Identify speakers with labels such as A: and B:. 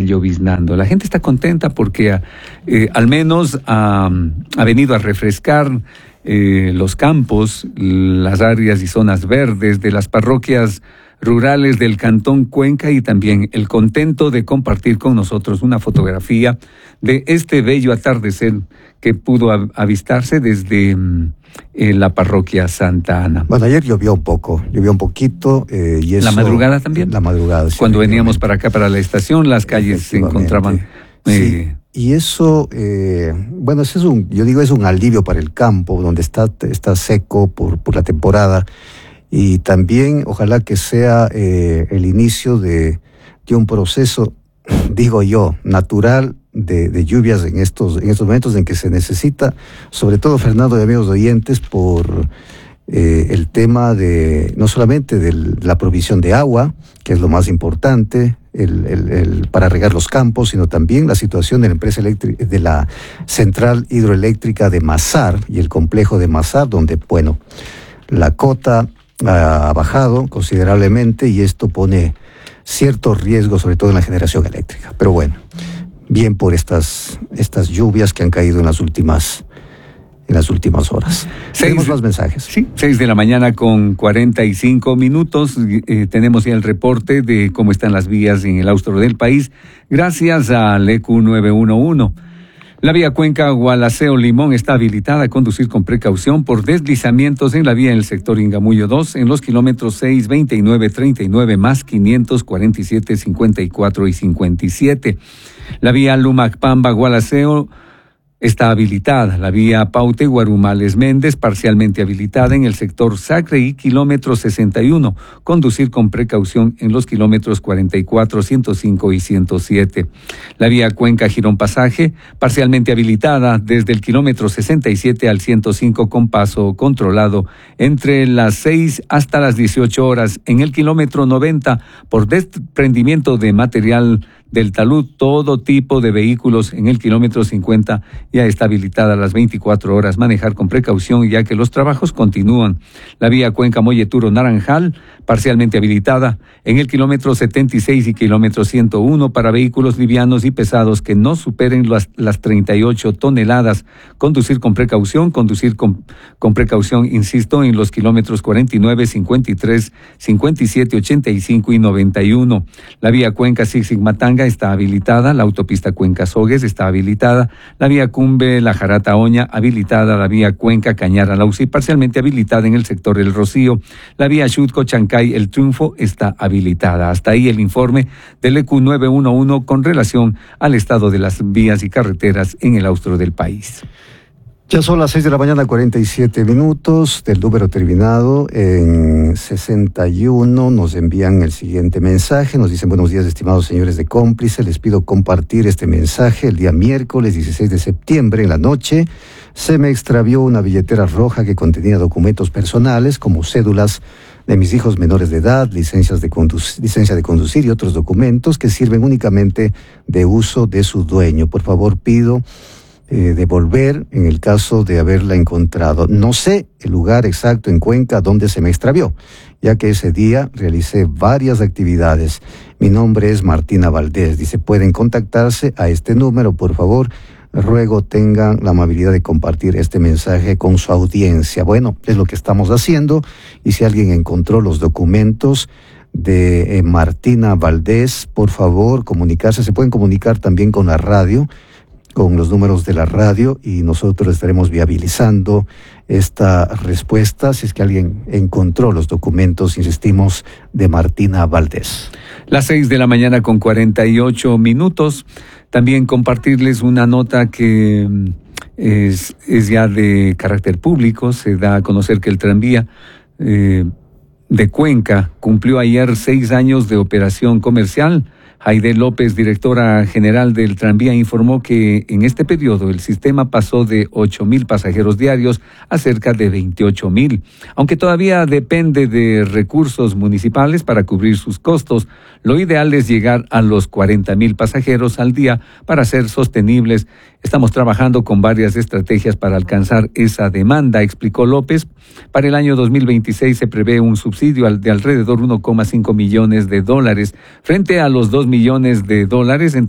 A: lloviznando. La gente está contenta porque al menos ha venido a refrescar los campos, las áreas y zonas verdes de las parroquias rurales del Cantón Cuenca, y también el contento de compartir con nosotros una fotografía de este bello atardecer que pudo avistarse desde la parroquia Santa Ana.
B: Bueno, ayer llovió un poquito. Y eso,
A: ¿La madrugada también?
B: La madrugada, sí.
A: Cuando veníamos para acá, para la estación, las calles se encontraban...
B: Sí. Y eso, bueno, eso es un alivio para el campo, donde está seco por la temporada. Y también ojalá que sea el inicio de un proceso, digo yo, natural de lluvias en estos momentos en que se necesita, sobre todo, Fernando y amigos oyentes, por el tema de no solamente de la provisión de agua, que es lo más importante, para regar los campos, sino también la situación de la empresa eléctrica, de la central hidroeléctrica de Mazar y el complejo de Mazar, donde, bueno, la cota ha bajado considerablemente y esto pone cierto riesgo, sobre todo en la generación eléctrica. Pero bueno, bien por estas lluvias que han caído en las últimas horas. Tenemos más mensajes.
A: Sí, 6 de la mañana con 45 minutos. Tenemos ya el reporte de cómo están las vías en el austro del país, gracias al EQ 911. La vía Cuenca-Gualaceo-Limón está habilitada a conducir con precaución por deslizamientos en la vía en el sector Ingamuyo 2, en los kilómetros 6, 29, 39, más 547, 54 y 57. La vía Lumacpamba-Gualaceo está habilitada. La vía Paute-Guarumales-Méndez, parcialmente habilitada en el sector Sacre y kilómetro 61. Conducir con precaución en los kilómetros 44, 105 y 107. La vía Cuenca-Girón Pasaje, parcialmente habilitada desde el kilómetro 67 al 105 con paso controlado entre las 6 hasta las 18 horas. En el kilómetro 90, por desprendimiento de material del talud, todo tipo de vehículos en el kilómetro 50 ya está habilitada a las 24 horas. Manejar con precaución ya que los trabajos continúan. La vía Cuenca-Molleturo-Naranjal, parcialmente habilitada en el kilómetro 76 y kilómetro 101 para vehículos livianos y pesados que no superen las 38 toneladas. Conducir con precaución, insisto, en los kilómetros 49, 53, 57, 85 y 91. La vía Cuenca-Zig-Zigmatanga está habilitada, la autopista Cuenca-Sogues está habilitada, la vía Cumbe-La Jarata-Oña habilitada, la vía Cuenca-Cañar-Alausi parcialmente habilitada en el sector El Rocío, la vía Xutco-Chancay-El Triunfo está habilitada. Hasta ahí el informe del EQ 911 con relación al estado de las vías y carreteras en el austro del país.
B: Ya son las 6 de la mañana, 47 minutos, del número terminado en 61. Nos envían el siguiente mensaje. Nos dicen: buenos días, estimados señores de Cómplice. Les pido compartir este mensaje. El día miércoles 16 de septiembre, en la noche, se me extravió una billetera roja que contenía documentos personales como cédulas de mis hijos menores de edad, licencia de conducir y otros documentos que sirven únicamente de uso de su dueño. Por favor, pido devolver en el caso de haberla encontrado. No sé el lugar exacto en Cuenca donde se me extravió, ya que ese día realicé varias actividades. Mi nombre es Martina Valdés. Dice: pueden contactarse a este número, por favor. Ruego tengan la amabilidad de compartir este mensaje con su audiencia. Bueno, es lo que estamos haciendo, y si alguien encontró los documentos de Martina Valdés, por favor, comunicarse. Se pueden comunicar también con la radio, con los números de la radio, y nosotros estaremos viabilizando esta respuesta si es que alguien encontró los documentos, insistimos, de Martina Valdés.
A: Las 6 de la mañana con 48 minutos. También compartirles una nota que es ya de carácter público. Se da a conocer que el tranvía de Cuenca cumplió ayer 6 años de operación comercial. Haide López, directora general del tranvía, informó que en este periodo el sistema pasó de 8,000 pasajeros diarios a cerca de 28,000. Aunque todavía depende de recursos municipales para cubrir sus costos, lo ideal es llegar a los 40,000 pasajeros al día para ser sostenibles. Estamos trabajando con varias estrategias para alcanzar esa demanda, explicó López. Para el año 2026 se prevé un subsidio de alrededor de $1,5 millones frente a los $2 millones